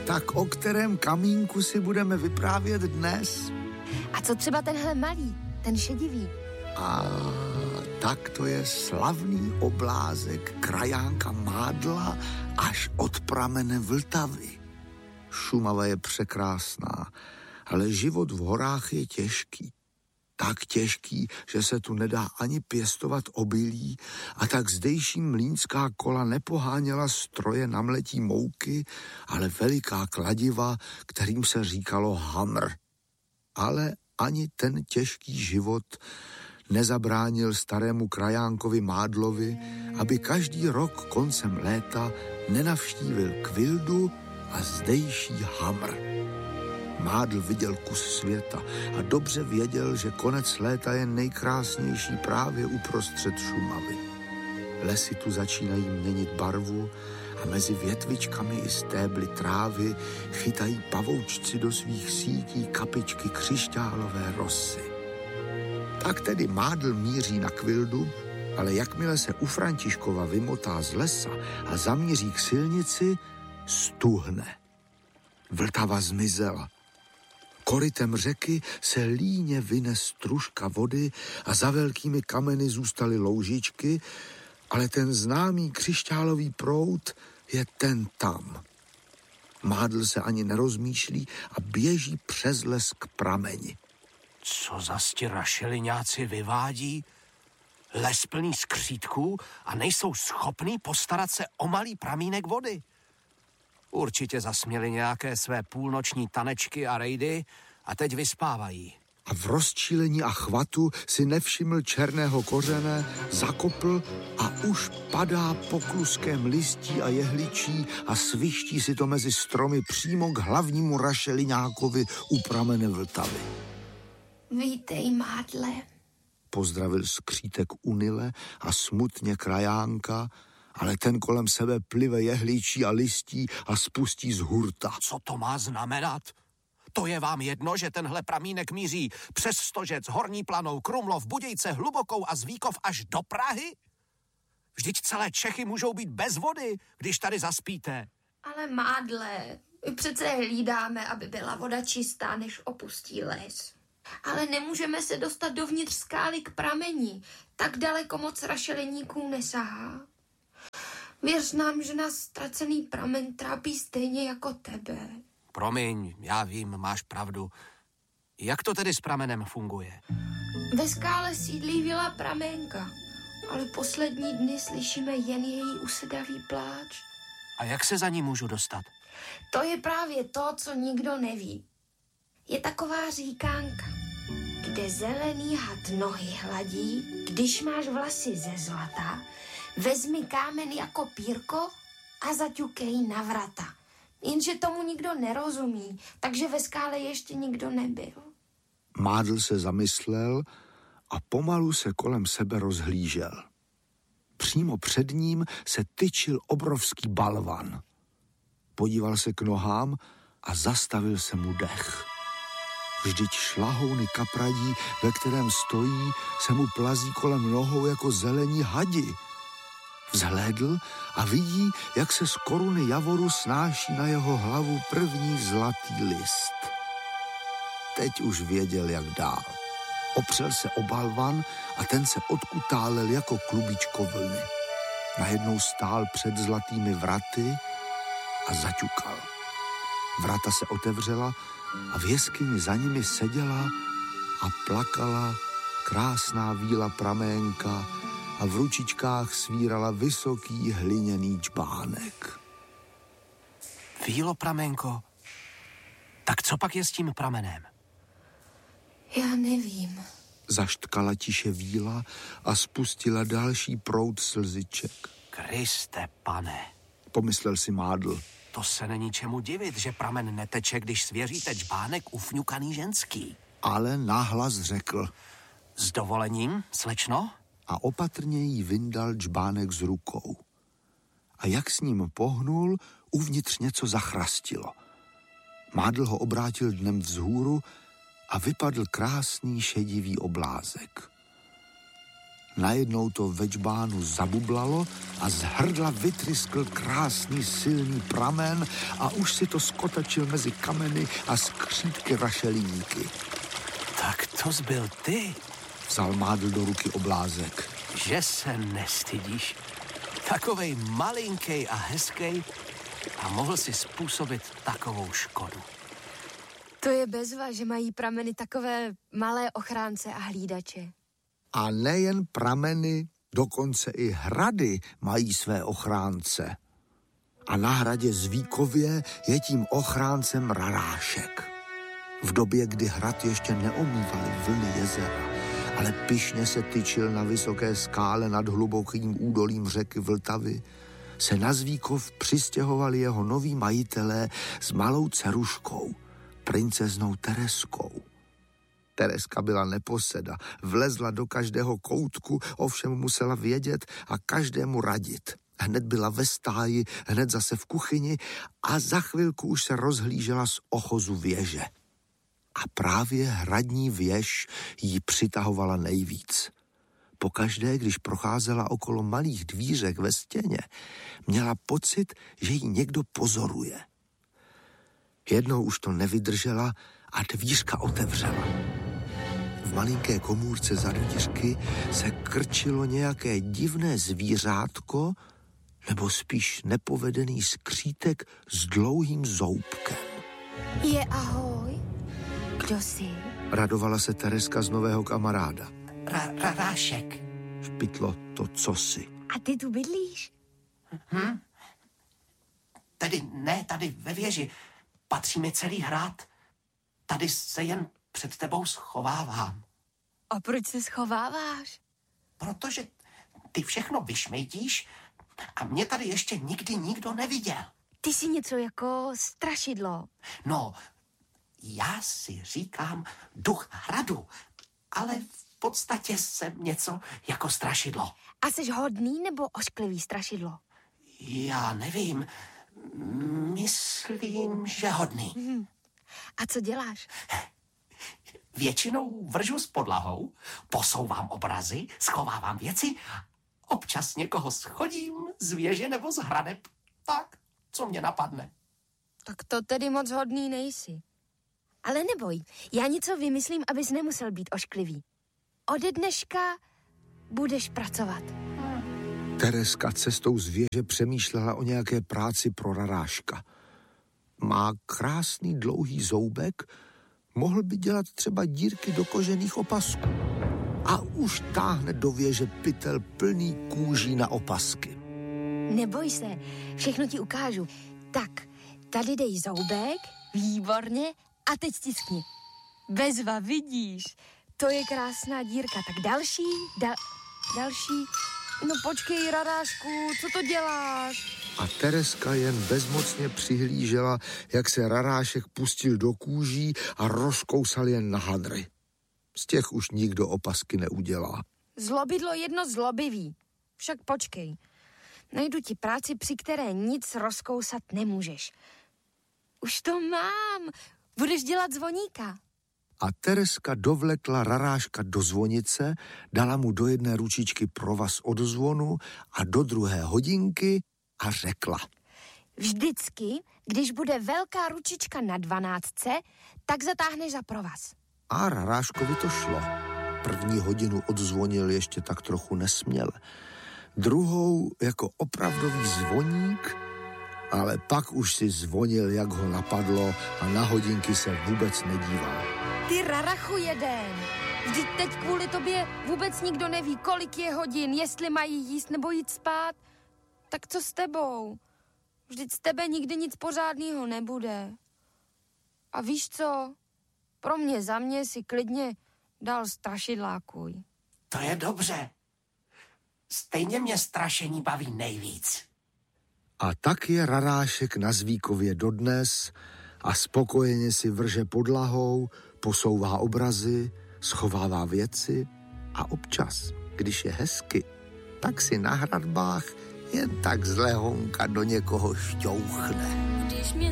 Tak o kterém kamínku si budeme vyprávět dnes? A co třeba tenhle malý, ten šedivý? A tak to je slavný oblázek krajánka Mádla až od pramene Vltavy. Šumava je překrásná, ale život v horách je těžký. Tak těžký, že se tu nedá ani pěstovat obilí a tak zdejší mlýnská kola nepoháněla stroje na mletí mouky, ale veliká kladiva, kterým se říkalo hamr. Ale ani ten těžký život nezabránil starému krajánkovi Mádlovi, aby každý rok koncem léta nenavštívil Kvildu a zdejší hamr. Mádl viděl kus světa a dobře věděl, že konec léta je nejkrásnější právě uprostřed Šumavy. Lesy tu začínají měnit barvu a mezi větvičkami i stébly trávy chytají pavoučci do svých sítí kapičky křišťálové rosy. Tak tedy Mádl míří na Kvildu, ale jakmile se u Františkova vymotá z lesa a zamíří k silnici, stuhne. Vltava zmizela. Korytem řeky se líně vyne stružka vody a za velkými kameny zůstaly loužičky, ale ten známý křišťálový proud je ten tam. Mádl se ani nerozmýšlí a běží přes les k prameni. Co zas ti rašeliňáci vyvádí? Les plný skřítků a nejsou schopní postarat se o malý pramínek vody. Určitě zasměli nějaké své půlnoční tanečky a rejdy a teď vyspávají. A v rozčílení a chvatu si nevšiml černého kořene, zakopl a už padá po kluském listí a jehličí a sviští si to mezi stromy přímo k hlavnímu rašeliňákovi u pramene Vltavy. Vítej, Mádle. Pozdravil skřítek unile a smutně krajánka, ale ten kolem sebe plive jehličí a listí a spustí z hurta. Co to má znamenat? To je vám jedno, že tenhle pramínek míří přes Stožec, Horní Planou, Krumlov, Budějce, Hlubokou a Zvíkov až do Prahy? Vždyť celé Čechy můžou být bez vody, když tady zaspíte. Ale Mádle, my přece hlídáme, aby byla voda čistá, než opustí les. Ale nemůžeme se dostat dovnitř skály k pramení. Tak daleko moc rašeliníků nesahá. Věř nám, že nás ztracený pramen trápí stejně jako tebe. Promiň, já vím, máš pravdu. Jak to tedy s pramenem funguje? Ve skále sídlí vila Pramenka, ale poslední dny slyšíme jen její usedavý pláč. A jak se za ní můžu dostat? To je právě to, co nikdo neví. Je taková říkánka, kde zelený had nohy hladí, když máš vlasy ze zlata, vezmi kámen jako pírko a zaťukej na vrata. Jenže tomu nikdo nerozumí, takže ve skále ještě nikdo nebyl. Mádl se zamyslel a pomalu se kolem sebe rozhlížel. Přímo před ním se tyčil obrovský balvan. Podíval se k nohám a zastavil se mu dech. Vždyť šlahouny kapradí, ve kterém stojí, se mu plazí kolem nohou jako zelení hadi. Vzhlédl a vidí, jak se z koruny javoru snáší na jeho hlavu první zlatý list. Teď už věděl, jak dál. Opřel se o balvan a ten se odkutálel jako klubičko vlny. Najednou stál před zlatými vraty a zaťukal. Vrata se otevřela a v jeskyni za nimi seděla a plakala krásná víla Praménka a v ručičkách svírala vysoký hliněný čbánek. Vílo, Pramenko, tak co pak je s tím pramenem? Já nevím. Zaštkala tiše víla a spustila další proud slziček. Kriste, pane, Pomyslel si Mádl. to se není čemu divit, že pramen neteče, když svěříte čbánek ufňukaný ženský. Ale nahlas řekl S dovolením, slečno? a opatrně jí vyndal čbánek z rukou. A jak s ním pohnul, uvnitř něco zachrastilo. Mádl ho obrátil dnem vzhůru a vypadl krásný šedivý oblázek. Najednou to ve džbánu zabublalo a z hrdla vytryskl krásný silný pramen a už si to skotačil mezi kameny a skřítky rašelíníky. Tak to zbyl ty. Vzal Mádl do ruky oblázek. Že se nestydíš. Takovej malinkej a hezkej a mohl si způsobit takovou škodu. To je bezva, že mají prameny takové malé ochránce a hlídače. A nejen prameny, dokonce i hrady mají své ochránce. A na hradě Zvíkově je tím ochráncem Rarášek. V době, kdy hrad ještě neomývaly vlny jezera, ale pyšně se tyčil na vysoké skále nad hlubokým údolím řeky Vltavy, se na Zvíkov přistěhovali jeho noví majitelé s malou dceruškou, princeznou Tereskou. Tereska byla neposeda, vlezla do každého koutku, ovšem musela vědět a každému radit. Hned byla ve stáji, hned zase v kuchyni a za chvilku už se rozhlížela z ochozu věže. A právě hradní věž jí přitahovala nejvíc. Pokaždé, když procházela okolo malých dvířek ve stěně, měla pocit, že ji někdo pozoruje. Jednou už to nevydržela a dvířka otevřela. V malinké komůrce za dvířky se krčilo nějaké divné zvířátko, nebo spíš nepovedený skřítek s dlouhým zoubkem. Je ahoj. Kdo jsi? Radovala se Tereska z nového kamaráda. Rarášek. Špitlo to cosi. A ty tu bydlíš? Tedy ne, tady ve věži. Patří mi celý hrad. Tady se jen před tebou schovávám. A proč se schováváš? Protože ty všechno vyšmejtíš a mě tady ještě nikdy nikdo neviděl. Ty jsi něco jako strašidlo. No, já si říkám duch hradu, ale v podstatě jsem něco jako strašidlo. A jsi hodný nebo ošklivý strašidlo? Já nevím. Myslím, že hodný. A co děláš? Většinou vržu s podlahou, posouvám obrazy, schovávám věci, občas někoho schodím z věže nebo z hradeb. Tak, co mě napadne. Tak to tedy moc hodný nejsi. Ale neboj, já něco vymyslím, abys nemusel být ošklivý. Ode dneška budeš pracovat. Tereska cestou z věže přemýšlela o nějaké práci pro Raráška. Má krásný dlouhý zoubek, mohl by dělat třeba dírky do kožených opasků. A už táhne do věže pytel plný kůží na opasky. Neboj se, všechno ti ukážu. Tak, tady dej zoubek, výborně, a teď stiskni. Bezva, vidíš, to je krásná dírka. Tak další, další. No počkej, Rarášku, co to děláš? A Tereska jen bezmocně přihlížela, jak se Rarášek pustil do kůží a rozkousal jen na hadry. Z těch už nikdo opasky neudělá. Zlobidlo jedno zlobivý. Však počkej. Najdu ti práci, při které nic rozkousat nemůžeš. Už to mám. Budeš dělat zvoníka. A Tereska dovlekla Raráška do zvonice, dala mu do jedné ručičky provaz od zvonu a do druhé hodinky a řekla. Vždycky, když bude velká ručička na 12, tak zatáhneš za provaz. A Raráškovi to šlo. První hodinu odzvonil ještě tak trochu nesměle. Druhou jako opravdový zvoník, ale pak už si zvonil, jak ho napadlo a na hodinky se vůbec nedíval. Ty Rarachu jeden. Vždyť teď kvůli tobě vůbec nikdo neví, kolik je hodin, jestli mají jíst nebo jít spát. Tak co s tebou? Vždyť z tebe nikdy nic pořádného nebude. A víš co? Pro mě za mě si klidně dal strašidlákuj. To je dobře. Stejně mě strašení baví nejvíc. A tak je Rarášek na Zvíkově dodnes a spokojeně si vrže podlahou, posouvá obrazy, schovává věci a občas, když je hezky, tak si na hradbách jen tak zlehonka do někoho šťouchne.